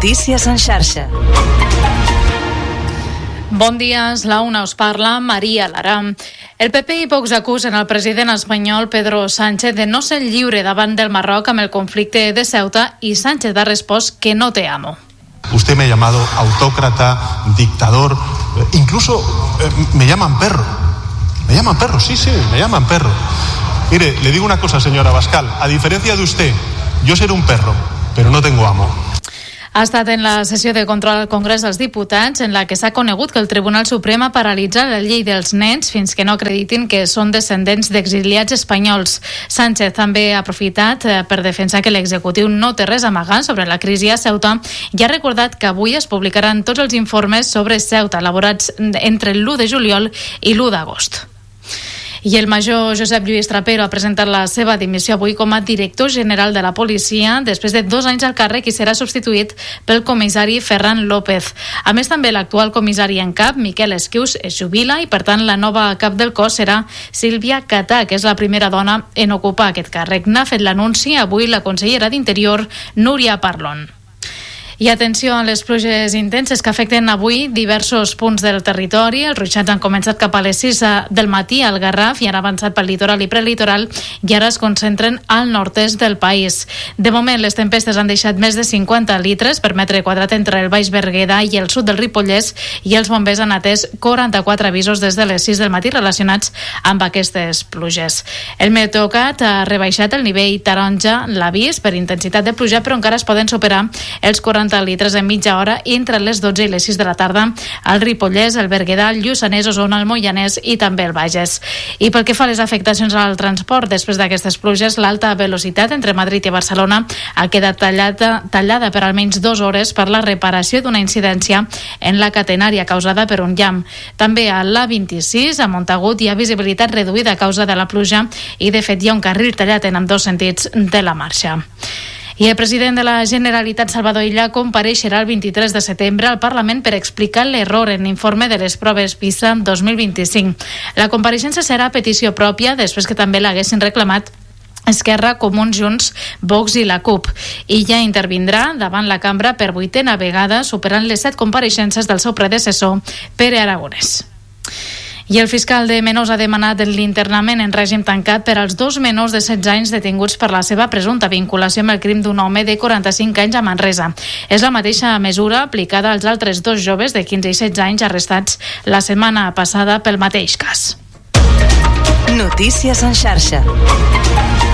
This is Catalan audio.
Notícies en xarxa. Bon dia, és la una, us parla Maria Lara. El PP i Vox acusen el president espanyol Pedro Sánchez de no ser lliure davant del Marroc amb el conflicte de Ceuta y Sánchez ha respost que no te amo. Usted me ha llamado autócrata, dictador, incluso me llaman perro. Me llaman perro, sí, me llaman perro. Mire, le digo una cosa, señora Abascal, a diferencia de usted, yo seré un perro, pero no tengo amo. Ha estat en la sessió de control al Congrés dels Diputats en la que s'ha conegut que el Tribunal Suprem ha paralitzat la llei dels nens fins que no acreditin que són descendents d'exiliats espanyols. Sánchez també ha aprofitat per defensar que l'executiu no té res a amagar sobre la crisi a Ceuta i ha recordat que avui es publicaran tots els informes sobre Ceuta elaborats entre l'1 de juliol i l'1 d'agost. I el major Josep Lluís Trapero ha presentat la seva dimissió avui com a director general de la policia després de 2 anys al càrrec i serà substituït pel comissari Ferran López. A més, també l'actual comissari en cap, Miquel Esquius, es jubila i, per tant, la nova cap del cos serà Sílvia Catà, que és la primera dona en ocupar aquest càrrec. N'ha fet l'anunci avui la consellera d'Interior, Núria Parlon. I atenció a les pluges intenses que afecten avui diversos punts del territori. Els ruixats han començat cap a les 6 del matí al Garraf i han avançat pel litoral i prelitoral i ara es concentren al nord-est del país. De moment, les tempestes han deixat més de 50 litres per metre quadrat entre el Baix Berguedà i el sud del Ripollès i els bombers han atès 44 avisos des de les 6 del matí relacionats amb aquestes pluges. El Meteocat ha rebaixat el nivell taronja, l'avís per intensitat de pluja, però encara es poden superar els 40 litres en mitja hora entre les 12 i les 6 de la tarda al Ripollès, el Berguedà, el Lluçanès, Osona, el Moianès i també el Bages. I pel que fa a les afectacions al transport, després d'aquestes pluges, l'alta velocitat entre Madrid i Barcelona ha quedat tallada per almenys 2 hores per la reparació d'una incidència en la catenària causada per un llamp. També a l'A26, a Montagut, hi ha visibilitat reduïda a causa de la pluja i, de fet, hi ha un carril tallat en ambdós sentits de la marxa. I el president de la Generalitat, Salvador Illa, compareixerà el 23 de setembre al Parlament per explicar l'error en l'informe de les proves PISA 2025. La compareixença serà a petició pròpia, després que també l'haguessin reclamat Esquerra, Comuns, Junts, Vox i la CUP. Illa intervindrà davant la cambra per 8a vegada, superant les 7 compareixences del seu predecessor, Pere Aragonès. I el fiscal de menors ha demanat l'internament en règim tancat per als 2 menors de 16 anys detinguts per la seva presumpta vinculació amb el crim d'un home de 45 anys a Manresa. És la mateixa mesura aplicada als altres 2 joves de 15 i 16 anys arrestats la setmana passada pel mateix cas. Notícies en xarxa.